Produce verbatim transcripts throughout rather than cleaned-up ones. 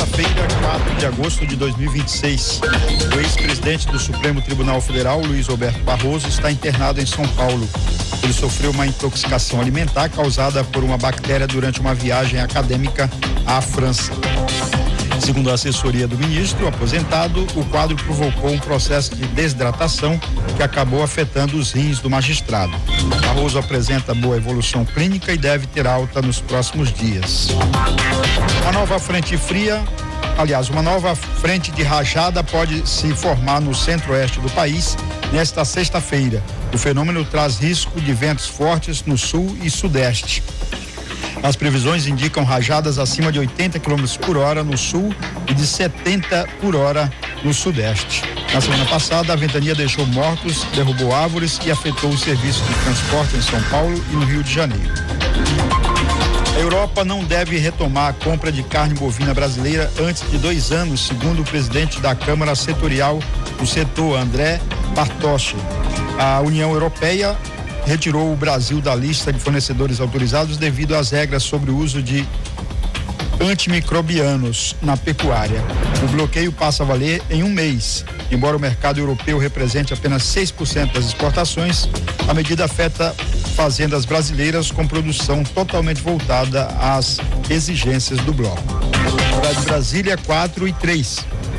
terça-feira, quatro de agosto de dois mil e vinte e seis. O ex-presidente do Supremo Tribunal Federal, Luiz Roberto Barroso, está internado em São Paulo. Ele sofreu uma intoxicação alimentar causada por uma bactéria durante uma viagem acadêmica à França. Segundo a assessoria do ministro aposentado, o quadro provocou um processo de desidratação que acabou afetando os rins do magistrado. Barroso apresenta boa evolução clínica e deve ter alta nos próximos dias. Uma nova frente fria, aliás, uma nova frente de rajada pode se formar no centro-oeste do país nesta sexta-feira. O fenômeno traz risco de ventos fortes no sul e sudeste. As previsões indicam rajadas acima de oitenta quilômetros por hora no sul e de setenta por hora no sudeste. Na semana passada, a ventania deixou mortos, derrubou árvores e afetou o serviço de transporte em São Paulo e no Rio de Janeiro. A Europa não deve retomar a compra de carne bovina brasileira antes de dois anos, segundo o presidente da Câmara Setorial do setor, André Bartoschi. A União Europeia retirou o Brasil da lista de fornecedores autorizados devido às regras sobre o uso de antimicrobianos na pecuária. O bloqueio passa a valer em um mês. Embora o mercado europeu represente apenas seis por cento das exportações, a medida afeta fazendas brasileiras com produção totalmente voltada às exigências do bloco. Horário de Brasília, quatro e três.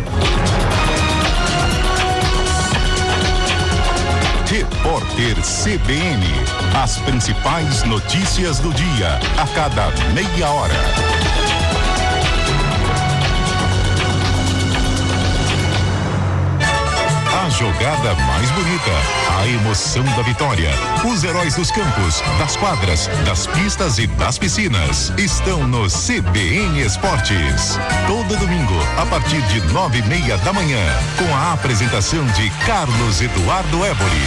Repórter C B N. As principais notícias do dia, a cada meia hora. A jogada mais bonita, a emoção da vitória. Os heróis dos campos, das quadras, das pistas e das piscinas estão no C B N Esportes. Todo domingo, a partir de nove e meia da manhã, com a apresentação de Carlos Eduardo Éboli.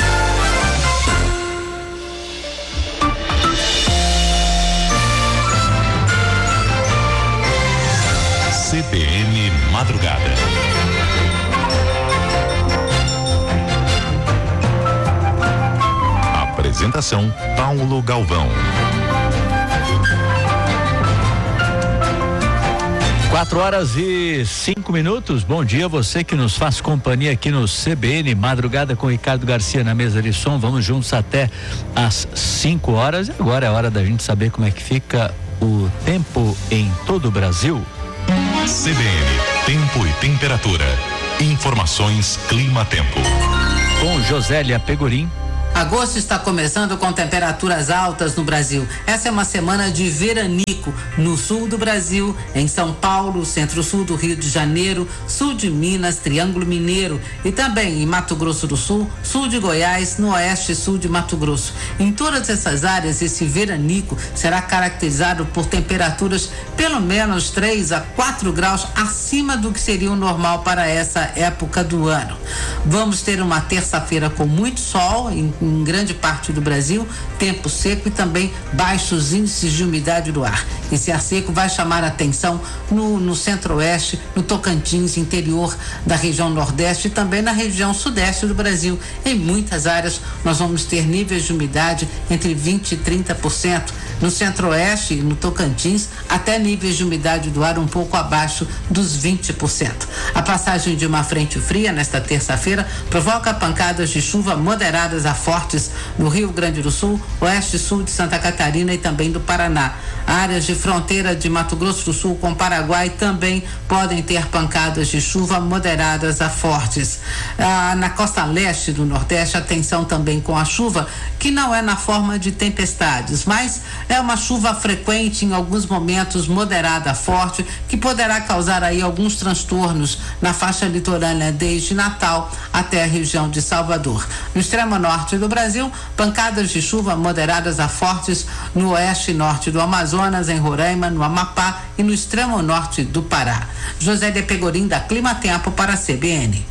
C B N Madrugada. Apresentação Paulo Galvão. Quatro horas e cinco minutos. Bom dia, você que nos faz companhia aqui no C B N Madrugada com Ricardo Garcia na mesa de som. Vamos juntos até às cinco horas. E agora é hora da gente saber como é que fica o tempo em todo o Brasil. C B N, tempo e temperatura. Informações Clima-Tempo. Com Josélia Pegorim. Agosto está começando com temperaturas altas no Brasil. Essa é uma semana de veranico no sul do Brasil, em São Paulo, centro-sul do Rio de Janeiro, sul de Minas, Triângulo Mineiro e também em Mato Grosso do Sul, sul de Goiás, no oeste e sul de Mato Grosso. Em todas essas áreas, esse veranico será caracterizado por temperaturas pelo menos três a quatro graus acima do que seria o normal para essa época do ano. Vamos ter uma terça-feira com muito sol em em grande parte do Brasil, tempo seco e também baixos índices de umidade do ar. Esse ar seco vai chamar a atenção no, no centro-oeste, no Tocantins, interior da região nordeste e também na região sudeste do Brasil. Em muitas áreas nós vamos ter níveis de umidade entre vinte e trinta por cento. No centro-oeste e no Tocantins, até níveis de umidade do ar um pouco abaixo dos vinte por cento. A passagem de uma frente fria nesta terça-feira provoca pancadas de chuva moderadas a fortes no Rio Grande do Sul, oeste e sul de Santa Catarina e também do Paraná. Áreas de fronteira de Mato Grosso do Sul com Paraguai também podem ter pancadas de chuva moderadas a fortes. Ah, na costa leste do Nordeste, atenção também com a chuva, que não é na forma de tempestades, mas é uma chuva frequente, em alguns momentos moderada a forte, que poderá causar aí alguns transtornos na faixa litorânea desde Natal até a região de Salvador. No extremo norte do Brasil, pancadas de chuva moderadas a fortes no oeste e norte do Amazonas, em Roraima, no Amapá e no extremo norte do Pará. Josélia Pegorim, da Clima-Tempo, para a C B N.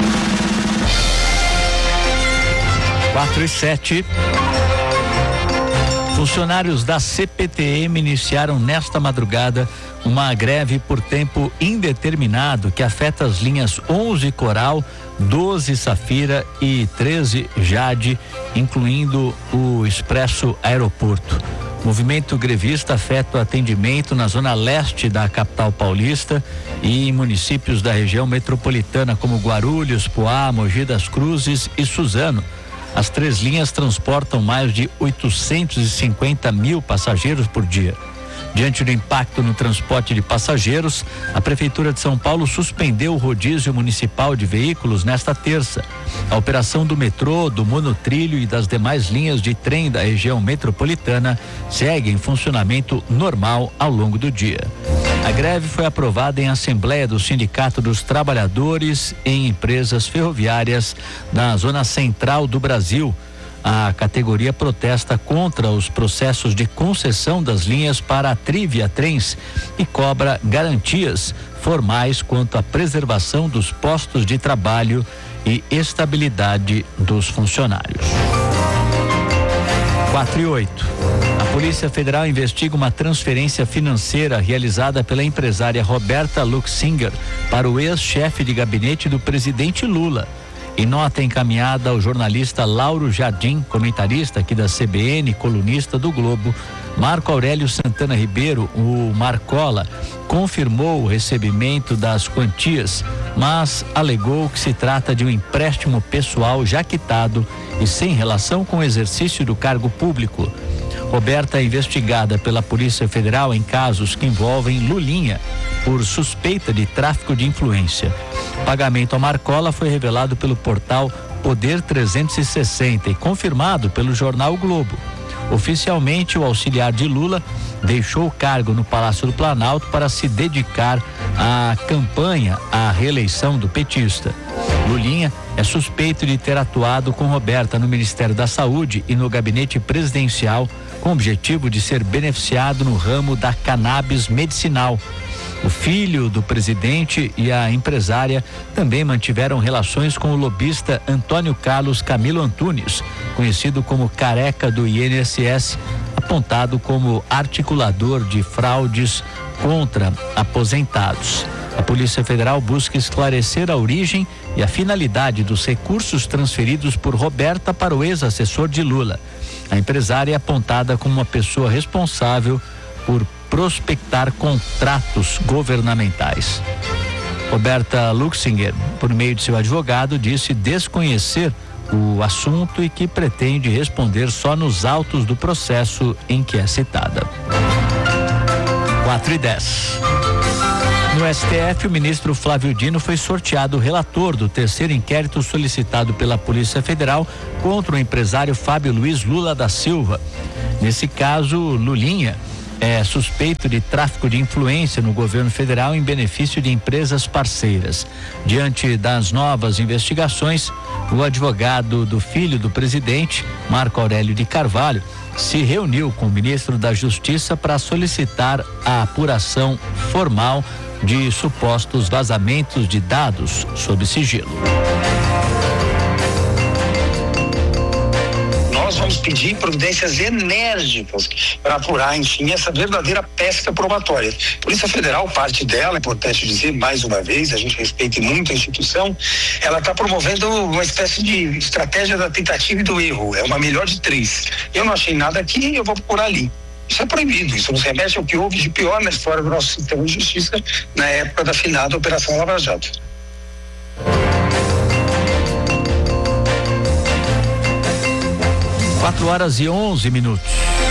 quatro e sete. Funcionários da C P T M iniciaram nesta madrugada uma greve por tempo indeterminado que afeta as linhas onze Coral, doze Safira e treze Jade, incluindo o Expresso Aeroporto. Movimento grevista afeta o atendimento na zona leste da capital paulista e em municípios da região metropolitana como Guarulhos, Poá, Mogi das Cruzes e Suzano. As três linhas transportam mais de oitocentos e cinquenta mil passageiros por dia. Diante do impacto no transporte de passageiros, a Prefeitura de São Paulo suspendeu o rodízio municipal de veículos nesta terça. A operação do metrô, do monotrilho e das demais linhas de trem da região metropolitana segue em funcionamento normal ao longo do dia. A greve foi aprovada em assembleia do Sindicato dos Trabalhadores em Empresas Ferroviárias na zona central do Brasil. A categoria protesta contra os processos de concessão das linhas para a Trivia Trens e cobra garantias formais quanto à preservação dos postos de trabalho e estabilidade dos funcionários. quatro e oito. A Polícia Federal investiga uma transferência financeira realizada pela empresária Roberta Luxinger para o ex-chefe de gabinete do presidente Lula. Em nota encaminhada ao jornalista Lauro Jardim, comentarista aqui da C B N, colunista do Globo, Marco Aurélio Santana Ribeiro, o Marcola, confirmou o recebimento das quantias, mas alegou que se trata de um empréstimo pessoal já quitado e sem relação com o exercício do cargo público. Roberta é investigada pela Polícia Federal em casos que envolvem Lulinha, por suspeita de tráfico de influência. O pagamento a Marcola foi revelado pelo portal Poder trezentos e sessenta e confirmado pelo jornal o Globo. Oficialmente, o auxiliar de Lula deixou o cargo no Palácio do Planalto para se dedicar à campanha à reeleição do petista. Lulinha é suspeito de ter atuado com Roberta no Ministério da Saúde e no gabinete presidencial com o objetivo de ser beneficiado no ramo da cannabis medicinal. O filho do presidente e a empresária também mantiveram relações com o lobista Antônio Carlos Camilo Antunes, conhecido como Careca do I N S S, apontado como articulador de fraudes contra aposentados. A Polícia Federal busca esclarecer a origem e a finalidade dos recursos transferidos por Roberta para o ex-assessor de Lula. A empresária é apontada como uma pessoa responsável por prospectar contratos governamentais. Roberta Luxinger, por meio de seu advogado, disse desconhecer o assunto e que pretende responder só nos autos do processo em que é citada. quatro e dez. No S T F, o ministro Flávio Dino foi sorteado relator do terceiro inquérito solicitado pela Polícia Federal contra o empresário Fábio Luiz Lula da Silva. Nesse caso, Lulinha é suspeito de tráfico de influência no governo federal em benefício de empresas parceiras. Diante das novas investigações, o advogado do filho do presidente, Marco Aurélio de Carvalho, se reuniu com o ministro da Justiça para solicitar a apuração formal de supostos vazamentos de dados sob sigilo. Nós vamos pedir providências enérgicas para apurar, enfim, essa verdadeira pesca probatória. Polícia Federal, parte dela, é importante dizer mais uma vez, a gente respeita muito a instituição, ela está promovendo uma espécie de estratégia da tentativa e do erro, é uma melhor de três. Eu não achei nada aqui, eu vou procurar ali. Isso é proibido, isso nos remete ao que houve de pior na história do nosso sistema de justiça na época da finada Operação Lava Jato. quatro horas e onze minutos.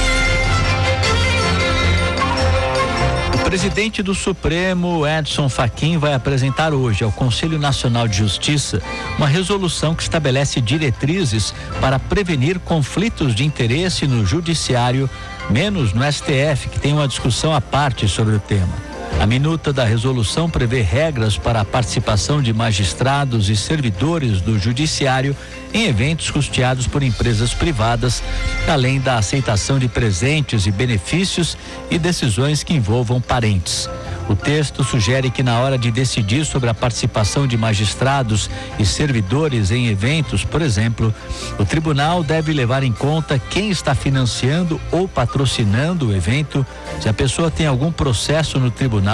O presidente do Supremo, Edson Fachin, vai apresentar hoje ao Conselho Nacional de Justiça uma resolução que estabelece diretrizes para prevenir conflitos de interesse no judiciário, menos no S T F, que tem uma discussão à parte sobre o tema. A minuta da resolução prevê regras para a participação de magistrados e servidores do judiciário em eventos custeados por empresas privadas, além da aceitação de presentes e benefícios e decisões que envolvam parentes. O texto sugere que na hora de decidir sobre a participação de magistrados e servidores em eventos, por exemplo, o tribunal deve levar em conta quem está financiando ou patrocinando o evento, se a pessoa tem algum processo no tribunal,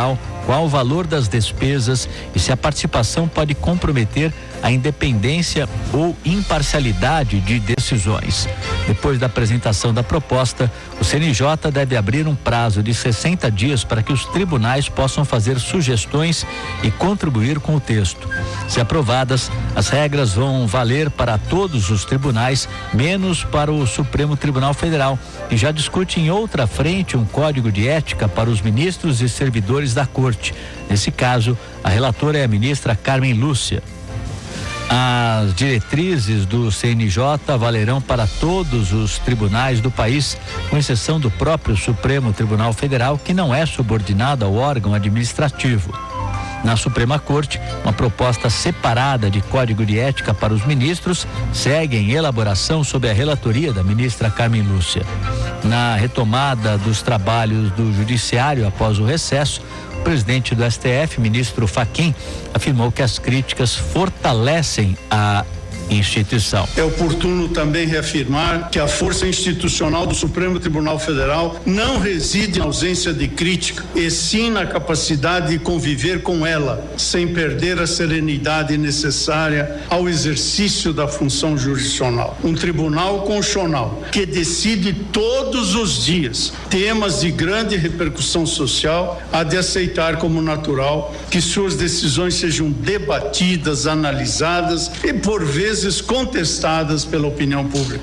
qual o valor das despesas e se a participação pode comprometer a independência ou imparcialidade de decisões. Depois da apresentação da proposta, o C N J deve abrir um prazo de sessenta dias para que os tribunais possam fazer sugestões e contribuir com o texto. Se aprovadas, as regras vão valer para todos os tribunais, menos para o Supremo Tribunal Federal, que já discute em outra frente um código de ética para os ministros e servidores da Corte. Nesse caso, a relatora é a ministra Carmen Lúcia. As diretrizes do C N J valerão para todos os tribunais do país, com exceção do próprio Supremo Tribunal Federal, que não é subordinado ao órgão administrativo. Na Suprema Corte, uma proposta separada de código de ética para os ministros segue em elaboração sob a relatoria da ministra Carmen Lúcia. Na retomada dos trabalhos do Judiciário após o recesso, o presidente do S T F, ministro Fachin, afirmou que as críticas fortalecem a instituição. É oportuno também reafirmar que a força institucional do Supremo Tribunal Federal não reside em ausência de crítica, e sim na capacidade de conviver com ela, sem perder a serenidade necessária ao exercício da função jurisdicional. Um tribunal constitucional que decide todos os dias temas de grande repercussão social há de aceitar como natural que suas decisões sejam debatidas, analisadas e, por vezes, contestadas pela opinião pública.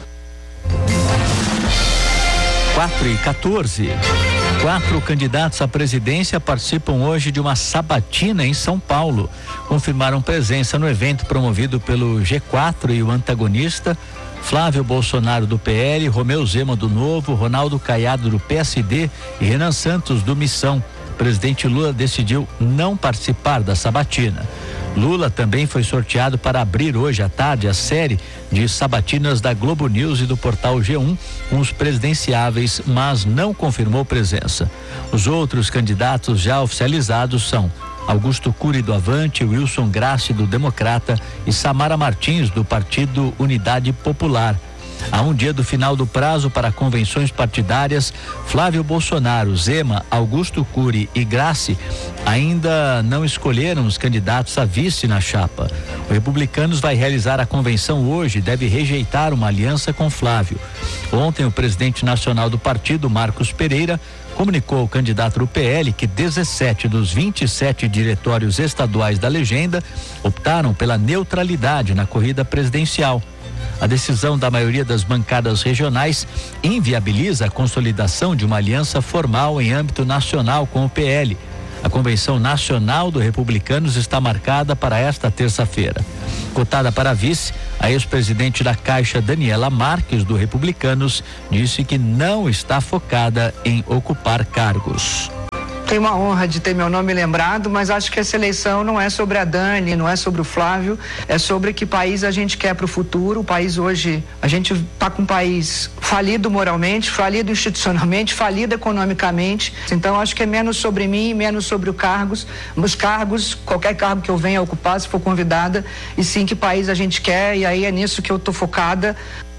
quatro e quatorze. Quatro candidatos à presidência participam hoje de uma sabatina em São Paulo. Confirmaram presença no evento promovido pelo G quatro e o antagonista Flávio Bolsonaro do P L, Romeu Zema do Novo, Ronaldo Caiado do P S D e Renan Santos do Missão. O presidente Lula decidiu não participar da sabatina. Lula também foi sorteado para abrir hoje à tarde a série de sabatinas da Globo News e do portal G um com os presidenciáveis, mas não confirmou presença. Os outros candidatos já oficializados são Augusto Cury do Avante, Wilson Grassi do Democrata e Samara Martins do Partido Unidade Popular. A um dia do final do prazo para convenções partidárias, Flávio Bolsonaro, Zema, Augusto Cury e Grassi ainda não escolheram os candidatos a vice na chapa. O Republicanos vai realizar a convenção hoje e deve rejeitar uma aliança com Flávio. Ontem, o presidente nacional do partido, Marcos Pereira, comunicou ao candidato do P L que dezessete dos vinte e sete diretórios estaduais da legenda optaram pela neutralidade na corrida presidencial. A decisão da maioria das bancadas regionais inviabiliza a consolidação de uma aliança formal em âmbito nacional com o P L. A convenção nacional do Republicanos está marcada para esta terça-feira. Cotada para vice, a ex-presidente da Caixa, Daniela Marques, do Republicanos, disse que não está focada em ocupar cargos. Tenho uma honra de ter meu nome lembrado, mas acho que essa eleição não é sobre a Dani, não é sobre o Flávio, é sobre que país a gente quer para o futuro. O país hoje, a gente está com um país falido moralmente, falido institucionalmente, falido economicamente. Então acho que é menos sobre mim, menos sobre os cargos, os cargos, qualquer cargo que eu venha ocupar, se for convidada, e sim que país a gente quer, e aí é nisso que eu estou focada.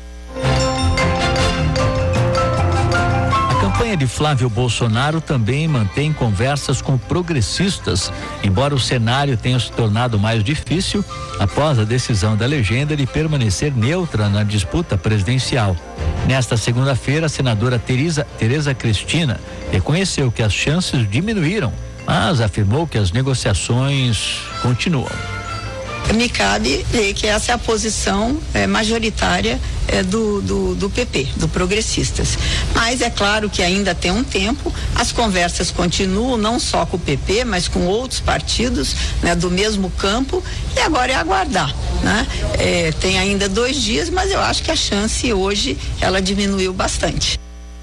A campanha de Flávio Bolsonaro também mantém conversas com progressistas, embora o cenário tenha se tornado mais difícil após a decisão da legenda de permanecer neutra na disputa presidencial. Nesta segunda-feira, a senadora Teresa, Tereza Cristina reconheceu que as chances diminuíram, mas afirmou que as negociações continuam. Me cabe ver que essa é a posição é, majoritária é, do, do, do P P, do Progressistas. Mas é claro que ainda tem um tempo, as conversas continuam, não só com o P P, mas com outros partidos, né, do mesmo campo, e agora é aguardar, né? É, tem ainda dois dias, mas eu acho que a chance hoje, ela diminuiu bastante.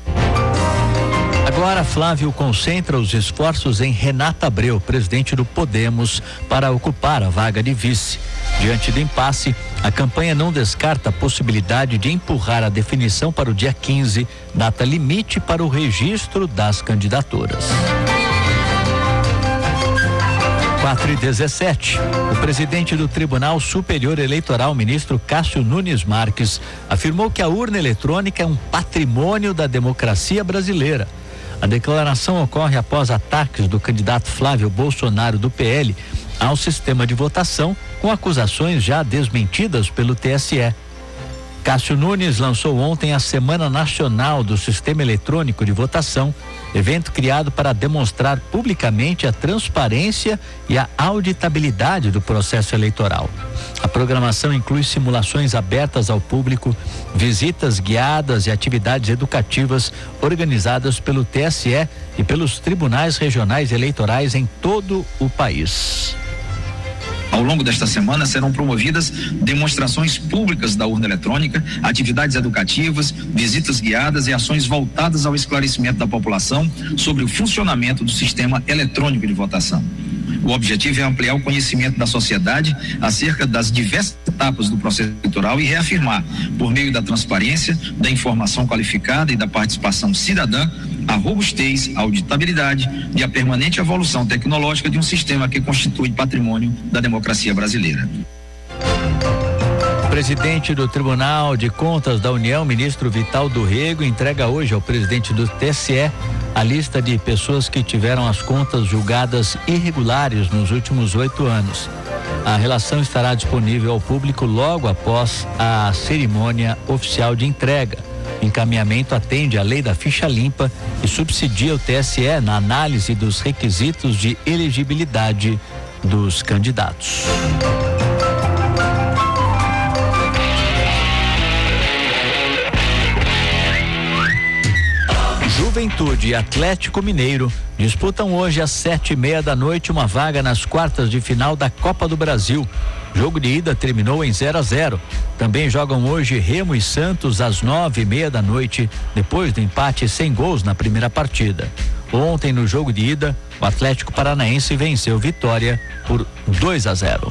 Agora, Flávio concentra os esforços em Renata Abreu, presidente do Podemos, para ocupar a vaga de vice. Diante do impasse, a campanha não descarta a possibilidade de empurrar a definição para o dia quinze, data limite para o registro das candidaturas. quatro e dezessete. O presidente do Tribunal Superior Eleitoral, ministro Cássio Nunes Marques, afirmou que a urna eletrônica é um patrimônio da democracia brasileira. A declaração ocorre após ataques do candidato Flávio Bolsonaro do P L ao sistema de votação, com acusações já desmentidas pelo T S E. Cássio Nunes lançou ontem a Semana Nacional do Sistema Eletrônico de Votação, evento criado para demonstrar publicamente a transparência e a auditabilidade do processo eleitoral. A programação inclui simulações abertas ao público, visitas guiadas e atividades educativas organizadas pelo T S E e pelos tribunais regionais eleitorais em todo o país. Ao longo desta semana serão promovidas demonstrações públicas da urna eletrônica, atividades educativas, visitas guiadas e ações voltadas ao esclarecimento da população sobre o funcionamento do sistema eletrônico de votação. O objetivo é ampliar o conhecimento da sociedade acerca das diversas etapas do processo eleitoral e reafirmar, por meio da transparência, da informação qualificada e da participação cidadã, a robustez, a auditabilidade e a permanente evolução tecnológica de um sistema que constitui patrimônio da democracia brasileira. O presidente do Tribunal de Contas da União, ministro Vital do Rego, entrega hoje ao presidente do T S E a lista de pessoas que tiveram as contas julgadas irregulares nos últimos oito anos. A relação estará disponível ao público logo após a cerimônia oficial de entrega. O encaminhamento atende à lei da ficha limpa e subsidia o T S E na análise dos requisitos de elegibilidade dos candidatos. Juventude e Atlético Mineiro disputam hoje às sete e meia da noite uma vaga nas quartas de final da Copa do Brasil. Jogo de ida terminou em zero a zero. Também jogam hoje Remo e Santos às nove e meia da noite, depois do empate sem gols na primeira partida. Ontem, no jogo de ida, o Atlético Paranaense venceu Vitória por dois a zero.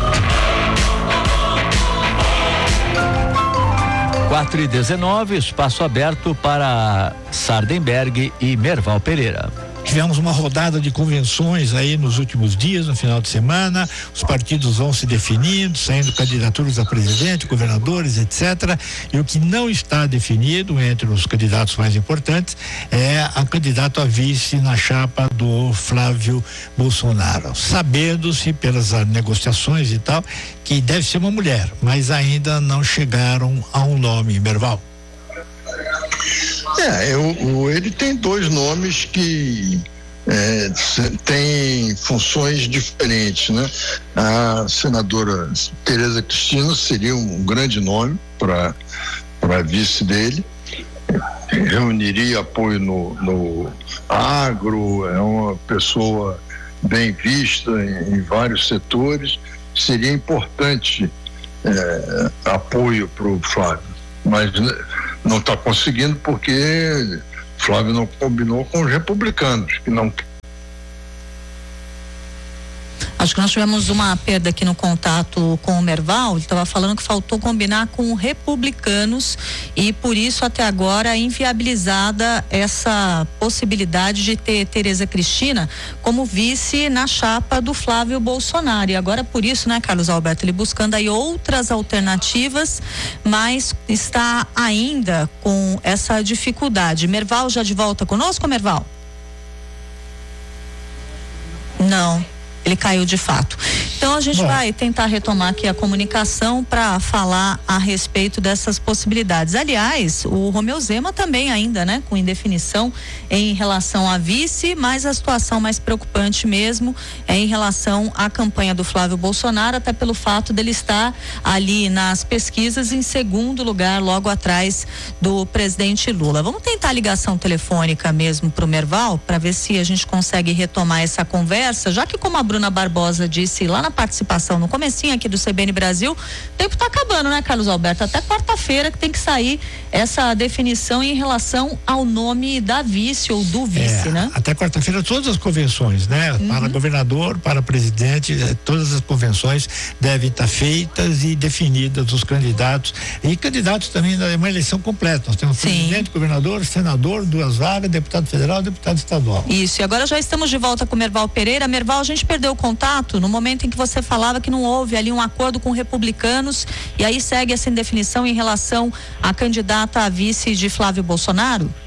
quatro e dezenove, espaço aberto para Sardenberg e Merval Pereira. Tivemos uma rodada de convenções aí nos últimos dias, no final de semana. Os partidos vão se definindo, saindo candidaturas a presidente, governadores, etcétera. E o que não está definido entre os candidatos mais importantes é a candidata a vice na chapa do Flávio Bolsonaro. Sabendo-se pelas negociações e tal que deve ser uma mulher, mas ainda não chegaram a um nome, Merval. É, eu, ele tem dois nomes que é, têm funções diferentes, né? A senadora Tereza Cristina seria um grande nome para para vice dele, reuniria apoio no, no agro, é uma pessoa bem vista em, em vários setores, seria importante é, apoio para o Flávio, mas não está conseguindo porque Flávio não combinou com os republicanos, que não. Acho que nós tivemos uma perda aqui no contato com o Merval. Ele estava falando que faltou combinar com republicanos e por isso até agora é inviabilizada essa possibilidade de ter Tereza Cristina como vice na chapa do Flávio Bolsonaro. E agora por isso, né, Carlos Alberto, ele buscando aí outras alternativas, mas está ainda com essa dificuldade. Merval já de volta conosco, Merval? Não. Ele caiu de fato. Então a gente Bom. vai tentar retomar aqui a comunicação para falar a respeito dessas possibilidades. Aliás, o Romeu Zema também ainda, né, com indefinição em relação a vice, mas a situação mais preocupante mesmo é em relação à campanha do Flávio Bolsonaro, até pelo fato dele estar ali nas pesquisas em segundo lugar, logo atrás do presidente Lula. Vamos tentar a ligação telefônica mesmo para o Merval, para ver se a gente consegue retomar essa conversa, já que como a Bruna Barbosa disse lá na participação no comecinho aqui do C B N Brasil, o tempo está acabando, né, Carlos Alberto? Até quarta-feira que tem que sair essa definição em relação ao nome da vice ou do vice, é, né? Até quarta-feira todas as convenções, né? Uhum. Para governador, para presidente, todas as convenções devem estar feitas e definidas os candidatos e candidatos também é uma eleição completa. Nós temos Sim. presidente, governador, senador, duas vagas, deputado federal, deputado estadual. Isso, e agora já estamos de volta com o Merval Pereira. Merval, a gente perdeu o contato no momento em que você falava que não houve ali um acordo com republicanos e aí segue essa indefinição em relação à candidata a vice de Flávio Bolsonaro?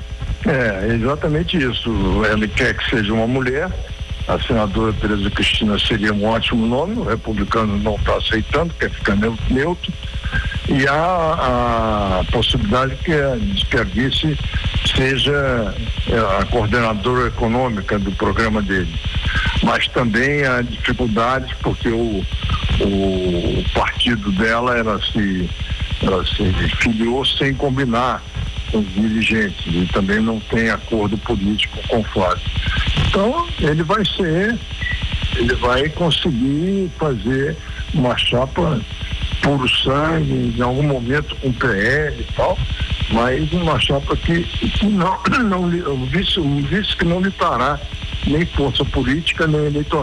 É, exatamente isso. Ele quer que seja uma mulher. A senadora Tereza Cristina seria um ótimo nome, o republicano não está aceitando, quer ficar neutro. E há a possibilidade que a, que a vice seja a coordenadora econômica do programa dele. Mas também há dificuldades porque o, o partido dela, ela se, ela se filiou sem combinar com os dirigentes e também não tem acordo político com o Flávio. Então, ele vai ser, ele vai conseguir fazer uma chapa puro sangue, em algum momento com P L e tal, mas uma chapa que, que não, não, o vice, o vice que não lhe dará nem força política, nem eleitoral.